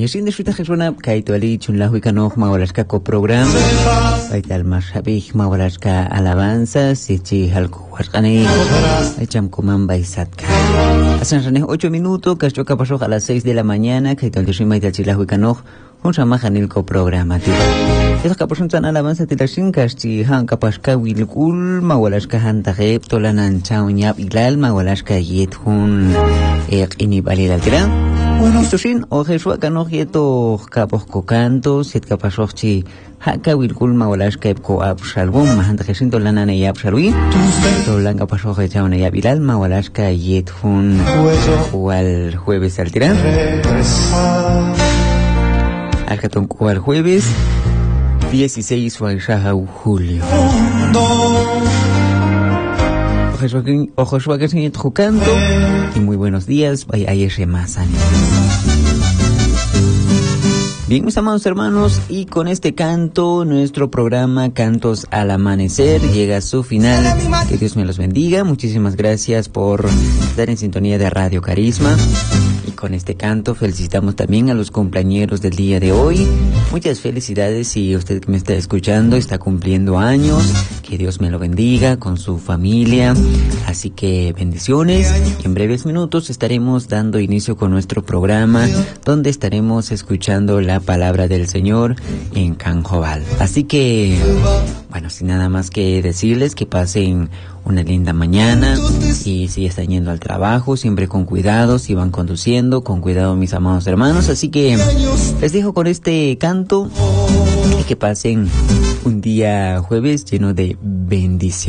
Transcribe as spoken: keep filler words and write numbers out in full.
Yashin de Shita Jesuna, Kaito Ali, Chunlahuika no, Mawalaska co programa, Baital Mashabik, Mawalaska alabanza, Sichi Halko Warkani, Echam Kuman Baisatka. Hacen renes ocho minutos, Cachoca pasó a las seis de la mañana, Kaito Ali Shima y Tachilahuika no, un Shamajanilco programa, tío. Esos capos tan alabanza de la Shinkas, si Han Capasca Wilkul, Mawalaska Hantagep, Tolanan Chaunyap Ilal, Mawalaska Yethun, Ek Inibalil Altera. Esto sin, o Jesús Cano Yeto Capos Cocanto, Siet Capasochi, Haka Wilkul Mawalaska Epco Absalbum, Mahanta Jesinto Lanana y Absalui, Tolanga Pasoje Chauna y Abilal, Mawalaska Yethun, o al jueves Altera. Alcatón al jueves dieciséis de julio. Ojo que se canto y muy buenos días. Vaya ayer más ánimo. Bien, mis amados hermanos, y con este canto, nuestro programa Cantos al Amanecer llega a su final. Que Dios me los bendiga. Muchísimas gracias por estar en sintonía de Radio Carisma. Y con este canto felicitamos también a los compañeros del día de hoy. Muchas felicidades si usted que me está escuchando está cumpliendo años. Que Dios me lo bendiga con su familia. Así que bendiciones. Y en breves minutos estaremos dando inicio con nuestro programa, donde estaremos escuchando la palabra del Señor en Canjobal. Así que, bueno, sin nada más que decirles que pasen una linda mañana y si están yendo al trabajo, siempre con cuidado, si van conduciendo, con cuidado mis amados hermanos. Así que les dejo con este canto y que pasen un día jueves lleno de bendición.